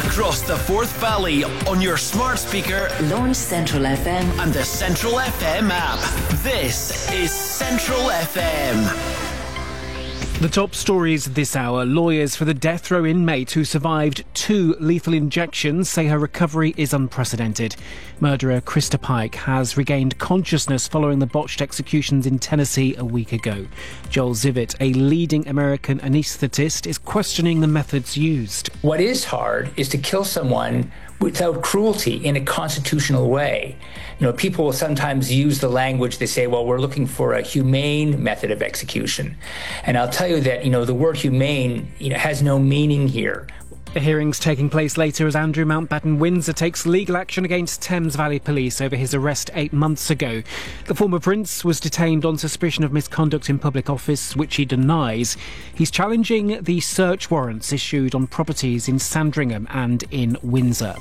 across the Forth Valley on your smart speaker, Launch Central FM and the Central FM app. This is Central FM. The top stories this hour. Lawyers for the death row inmate who survived 2 lethal injections say her recovery is unprecedented. Murderer Krista Pike has regained consciousness following the botched executions in Tennessee a week ago. Joel Zivit, a leading American anaesthetist, is questioning the methods used. What is hard is to kill someone without cruelty in a constitutional way. You know, people will sometimes use the language, they say, well, we're looking for a humane method of execution. And I'll tell you that, the word humane, has no meaning here. The hearing's taking place later as Andrew Mountbatten Windsor takes legal action against Thames Valley Police over his arrest 8 months ago. The former prince was detained on suspicion of misconduct in public office, which he denies. He's challenging the search warrants issued on properties in Sandringham and in Windsor.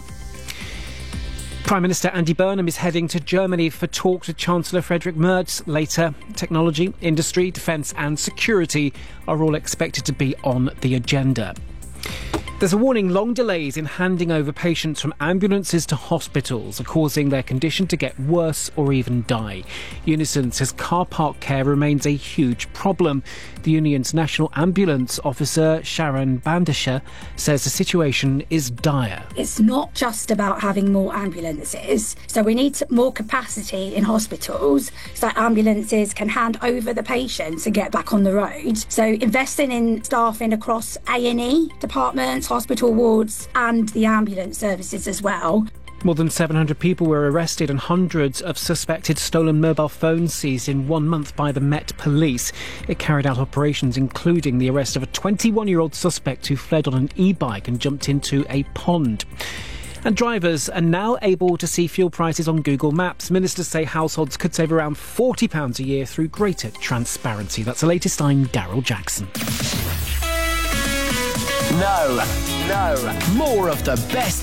Prime Minister Andy Burnham is heading to Germany for talks with Chancellor Friedrich Merz later. Technology, industry, defence and security are all expected to be on the agenda. There's a warning long delays in handing over patients from ambulances to hospitals are causing their condition to get worse or even die. Unison says car park care remains a huge problem. The union's national ambulance officer, Sharon Bandisher, says the situation is dire. It's not just about having more ambulances. So we need more capacity in hospitals so that ambulances can hand over the patients and get back on the road. So investing in staffing across A&E departments, hospital wards and the ambulance services as well. More than 700 people were arrested and hundreds of suspected stolen mobile phones seized in 1 month by the Met Police. It carried out operations including the arrest of a 21-year-old suspect who fled on an e-bike and jumped into a pond. And drivers are now able to see fuel prices on Google Maps. Ministers say households could save around £40 a year through greater transparency. That's the latest. I'm Daryl Jackson. No. More of the best